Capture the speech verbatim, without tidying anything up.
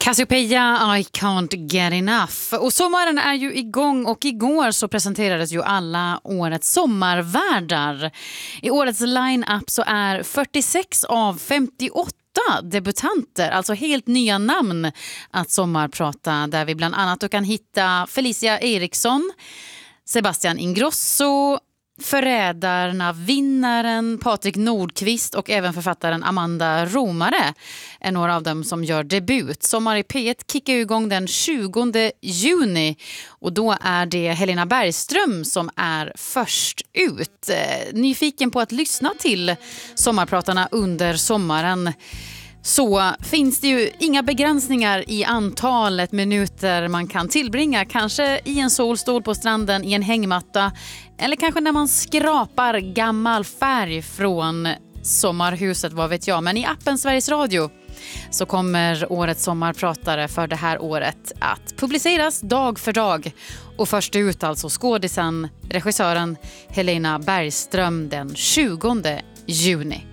Cassiopeia, I can't get enough. Och sommaren är ju igång och igår så presenterades ju alla årets sommarvärdar. I årets line-up så är fyrtiosex av femtioåtta debutanter, alltså helt nya namn att sommarprata, där vi bland annat då kan hitta Felicia Eriksson, Sebastian Ingrosso, Förrädarna, vinnaren Patrik Nordqvist och även författaren Amanda Romare är några av dem som gör debut. Sommar i P ett kickar igång den tjugonde juni och då är det Helena Bergström som är först ut. Nyfiken på att lyssna till sommarpratarna under sommaren, så finns det ju inga begränsningar i antalet minuter man kan tillbringa. Kanske i en solstol på stranden, i en hängmatta, eller kanske när man skrapar gammal färg från sommarhuset, vad vet jag. Men i appen Sveriges Radio så kommer årets sommarpratare för det här året att publiceras dag för dag. Och först ut alltså skådisen, regissören Helena Bergström den tjugonde juni.